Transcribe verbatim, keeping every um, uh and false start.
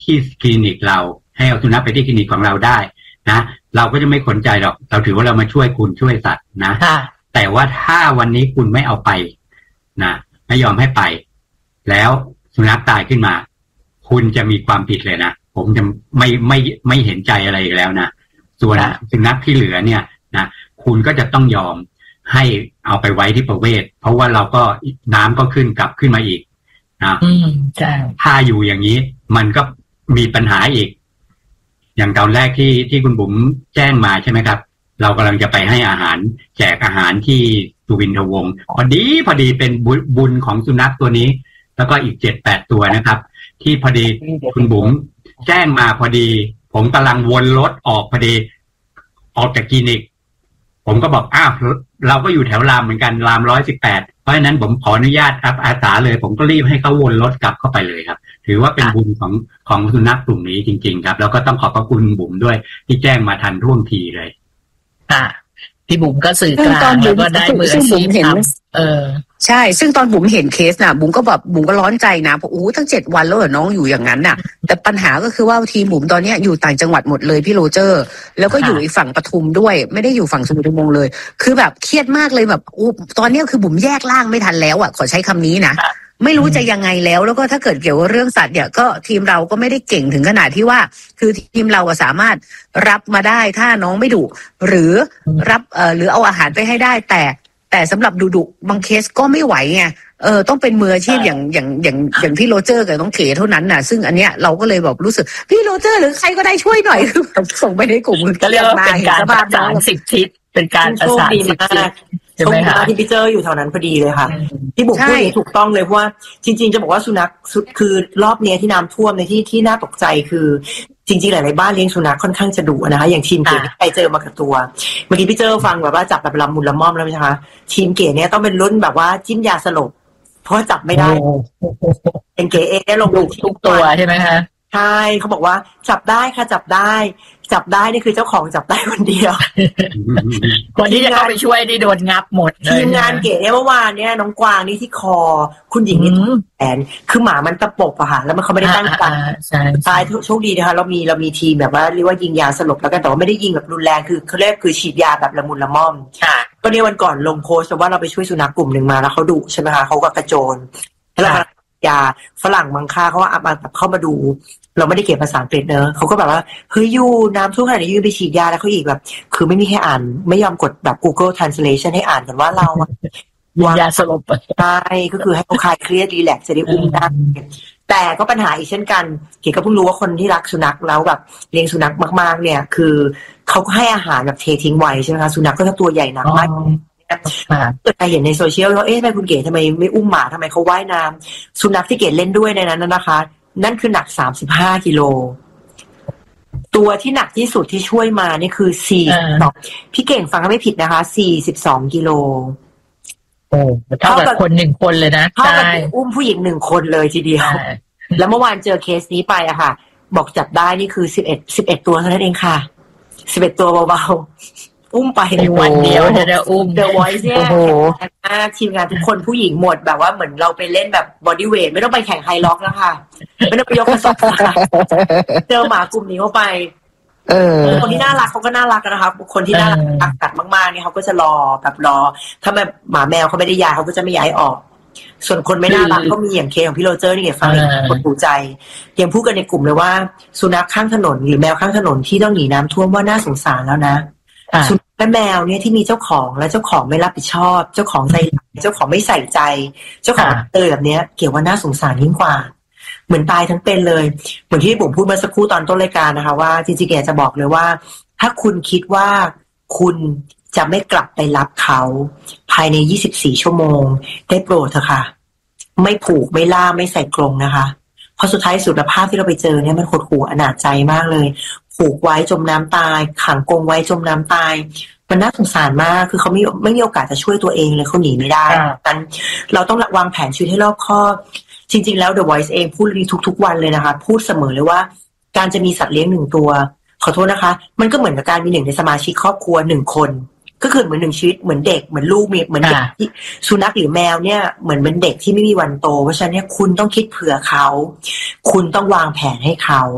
ที่คลินิกเราให้เอาสุนัขไปที่คลินิกของเราได้นะเราก็จะไม่สนใจหรอกเราถือว่าเรามาช่วยคุณช่วยสัตว์นะแต่ว่าถ้าวันนี้คุณไม่เอาไปนะไม่ยอมให้ไปแล้วสุนัขตายขึ้นมาคุณจะมีความผิดเลยนะผมจะไม่ไม่ไม่เห็นใจอะไรอีกแล้วนะส่วนสุนัขที่เหลือเนี่ยนะคุณก็จะต้องยอมให้เอาไปไว้ที่ประเวศเพราะว่าเราก็น้ำก็ขึ้นกลับขึ้นมาอีกนะถ้าอยู่อย่างนี้มันก็มีปัญหาอีกอย่างตอนแรกที่ที่คุณบุ๋มแจ้งมาใช่ไหมครับเรากำลังจะไปให้อาหารแจกอาหารที่สุวินทวงศ์พอดีพอดีเป็นบุญของสุนัขตัวนี้แล้วก็อีกเจ็ดแปดตัวนะครับที่พอดีคุณบุ๋มแจ้งมาพอดีผมกำลังวนรถออกพอดีออกจากคลินิกผมก็บอกอ้าวเราก็อยู่แถวรามเหมือนกันรามร้อยสิบแปดเพราะฉะนั้นผมขออนุญาตครับอาสาเลยผมก็รีบให้เขาวนรถกลับเข้าไปเลยครับถือว่าเป็นบุญของของสุนัขกลุ่มนี้จริงๆครับแล้วก็ต้องขอบพระคุณบุ๋มด้วยที่แจ้งมาทันท่วงทีเลยค่ะพี่บุ๋มก็สื่อกลางแล้วก็ได้มืออาชีพทำเออใช่ซึ่งตอนบุ๋มเห็นเคสน่ะบุ๋มก็แบบบุ๋มก็ร้อนใจนะเพราะอู้ทั้งเจ็ดวันแล้วเหรอน้องอยู่อย่างนั้นน่ะแต่ปัญหาก็คือว่าทีมบุ๋มตอนนี้อยู่ต่างจังหวัดหมดเลยพี่โรเจอร์แล้วก็อยู่อีกฝั่งปทุมด้วยไม่ได้อยู่ฝั่งสุวินทวงศ์เลยคือแบบเครียดมากเลยแบบอู้ตอนนี้คือบุ๋มแยกล่างไม่ทันแล้วอ่ะขอใช้คำนี้นะไม่รู้จะยังไงแล้วแล้วก็ถ้าเกิดเกี่ยวกับเรื่องสัตว์เนี่ยก็ทีมเราก็ไม่ได้เก่งถึงขนาดที่ว่าคือทีมเราสามารถรับมาได้ถ้าน้องไม่ดุหรือรับเอ่อหรือเอาอาหารไปให้ได้แต่แต่สำหรับดุดุบางเคสก็ไม่ไหวไงเออต้องเป็นมืออาชีพอย่างอย่างอย่างอย่างพี่โรเจอร์กับน้องเก๋เท่านั้นน่ะซึ่งอันเนี้ยเราก็เลยแบบรู้สึกพี่โรเจอร์หรือใครก็ได้ช่วยหน่อยคือแบบส่งไปในกลุ่มก็เรียกว่าเป็นการประสานสิบทิศเป็นการประสานสิบทิศโชคดีมากที่พี่เจออยู่แถวนั้นพอดีเลยค่ะที่บุ๋มพูดถูกต้องเลยเพราะว่าจริงๆจะบอกว่าสุนัขคือรอบนี้ที่น้ำท่วมในที่ที่น่าตกใจคือจริงๆหลายๆบ้านเลี้ยงสุนัขค่อนข้างจะดุนะคะอย่างทีมเก๋ใครเจอมากับตัวเมื่อกี้พี่เจอฟังแบบว่าจับแบบละมุนละม่อมแล้วใช่ไหมคะทีมเก๋เนี่ยต้องเป็นรุ่นแบบว่าจิ้มยาสลบเพราะจับไม่ได้เป็นเก๋เองได้ลงทุกตัวใช่ไหมคะใช่เขาบอกว่าจับได้ค่ะจับได้จับได้นี่คือเจ้าของจับได้คนเดียวคนที่จะเข้าไปช่วยนี่โดนงับหมดทีมงานเก๋เนี่ยเมื่อวานเนี่ยน้องกวางนี่ที่คอคุณหญิงนี่แขนคือหมามันตะปบอะค่ะแล้วมันเขาไม่ได้ตั้งใจตายโชคดีนะคะเรามีเรามีทีมแบบว่าเรียกว่ายิงยาสลบแล้วกันแต่ว่าไม่ได้ยิงแบบรุนแรงคือเขาเรียกคือฉีดยาแบบละมุนละม่อมก็เนี่ยวันก่อนลงโพสต์ว่าเราไปช่วยสุนัขกลุ่มหนึ่งมาแล้วเขาดุใช่ไหมคะเขาก็กระโจนแล้วยาฝรั่งมังค่าเขาว่ามาแบบเข้ามาดูเราไม่ได้เก็บภาษาอังกฤษเนอะเขาก็แบบว่าเฮ้ยยูน้ำท่วมขนาดนี้ยูไปฉีดยาแล้วเขาอีกแบบคือไม่มีให้อ่านไม่ยอมกดแบบ Google Translation ให้อ่านกันว่าเรายาสลบใช่ก็คือให้เขาคลายเครียดรีแลกซ์จะได้อุ้มได้แต่ก็ปัญหาอีกเช่นกันเก๋ก็เพิ่งรู้ว่าคนที่รักสุนัขแล้วแบบเลี้ยงสุนัขมากๆเนี่ยคือเขาก็ให้อาหารแบบเททิ้งไว้ใช่ไหมคะสุนัขก็จะตัวใหญ่หนักมากเกิดใครเห็นในโซเชียลว่าเอ๊ะทำไมคุณเก๋ทำไมไม่อุ้มหมาทำไมเขาว่ายน้ำสุนัขที่เก๋เล่นด้วยในนั้นนะคะนั่นคือหนักสามสิบห้ากิโลตัวที่หนักที่สุดที่ช่วยมานี่คือสี่สองพี่เก่งฟังไม่ผิดนะคะสี่สิบสองกิโลโอ้เท่ากับคนหนึ่งคนเลยนะเท่ากับอุ้มผู้หญิงหนึ่งคนเลยทีเดียวแล้วเมื่อวานเจอเคสนี้ไปอะค่ะบอกจับได้นี่คือสิบเอ็ดสิบเอ็ดตัวเท่านั้นเองค่ะสิบเอ็ดตัวเบาๆอุ้มไปในวันเดียวจะอุ้ม The Voice เนี่ยทีมงานทุกคนผู้หญิงหมดแบบว่าเหมือนเราไปเล่นแบบบอดี้เวทไม่ต้องไปแข่งไฮล็อกแล้วค่ะไม่ต้องไปยกกระสอบเจอหมากลุ่มนี้เข้าไปเออคนที่น่ารักเขาก็น่ารักกันนะคะคนที่น่ารักกัดมากๆเนี่ยเขาก็จะรอแบบรอถ้าแบบหมาแมวเขาไม่ได้ย้ายเขาก็จะไม่ย้ายออกส่วนคนไม่น่ารักก็มีอย่างเคของพี่โรเจอร์นี่ไงฟังคนหูใจยังพูดกันในกลุ่มเลยว่าสุนัขข้างถนนหรือแมวข้างถนนที่ต้องหนีน้ำท่วมว่าน่าสงสารแล้วนะสุนัขและแมวเนี่ยที่มีเจ้าของและเจ้าของไม่รับผิดชอบเจ้าของใจเจ้าของไม่ใส่ใจเจ้าของเตยแบบเนี้ยเกี่ยวว่าน่าสงสารยิ่งกว่าเหมือนตายทั้งเป็นเลยเหมือนที่ผมพูดเมื่อสักครู่ตอนต้นรายการนะคะว่าจริงๆแกจะบอกเลยว่าถ้าคุณคิดว่าคุณจะไม่กลับไปรับเขาภายในยี่สิบสี่ชั่วโมงได้โปรดเถอะค่ะไม่ผูกไม่ล่าไม่ใส่กรงนะคะเพราะสุดท้ายสุดภาพที่เราไปเจอเนี่ยมันโหดหู่อนาถใจมากเลยผูกไว้จมน้ำตายขังกรงไว้จมน้ำตายมันน่าสงสารมากคือเขาไม่ไม่มีโอกาสจะช่วยตัวเองเลยเขาหนีไม่ได้ดังนั้นเราต้องวางแผนชีวิตให้รอบคอบจริงๆแล้ว The Voice เองพูดดีทุกๆวันเลยนะคะพูดเสมอเลยว่าการจะมีสัตว์เลี้ยงหนึ่งตัวขอโทษนะคะมันก็เหมือนกับการมีหนึ่งในสมาชิกครอบครัวหนึ่งคนก็คือเหมือนหนึ่งชีวิตเหมือนเด็กเหมือนลูกมีเหมือนเด็กที่สุนัขหรือแมวเนี่ยเหมือนเป็นเด็กที่ไม่มีวันโตเพราะฉะนั้นเนี่ยคุณต้องคิดเผื่อเขาคุณต้องวางแผนให้เขา